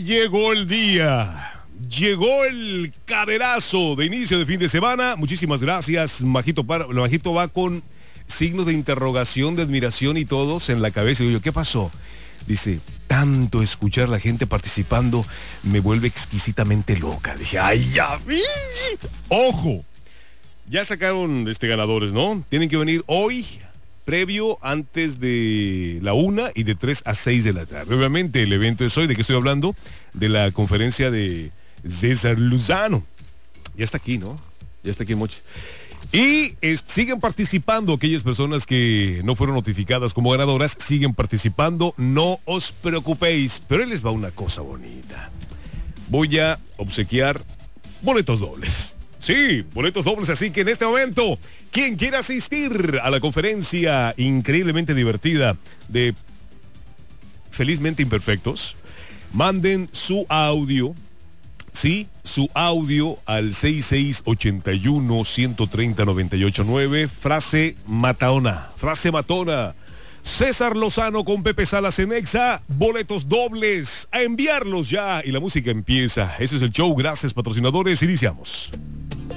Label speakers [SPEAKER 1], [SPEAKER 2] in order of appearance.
[SPEAKER 1] llegó el día. Llegó el caderazo de inicio de fin de semana. Muchísimas gracias, Majito. Majito va con signos de interrogación, de admiración y todos en la cabeza. Y digo yo, ¿qué pasó? Dice, tanto escuchar a la gente participando me vuelve exquisitamente loca. Dije, ¡ay, ya vi! ¡Ojo! Ya sacaron ganadores, ¿no? Tienen que venir hoy, previo, antes de la 1 y de 3 a 6 de la tarde. Obviamente el evento es hoy. ¿De qué estoy hablando? De la conferencia de César Lozano. Ya está aquí, ¿no? Ya está aquí Mochis. Y siguen participando aquellas personas que no fueron notificadas como ganadoras, siguen participando, no os preocupéis, pero ahí les va una cosa bonita. Voy a obsequiar boletos dobles. Sí, boletos dobles, así que en este momento, quien quiera asistir a la conferencia increíblemente divertida de Felizmente Imperfectos, manden su audio. Sí, su audio al 6681-130-989. Frase matona. César Lozano con Pepe Salas en Exa. Boletos dobles. A enviarlos ya. Y la música empieza. Ese es el show. Gracias, patrocinadores. Iniciamos.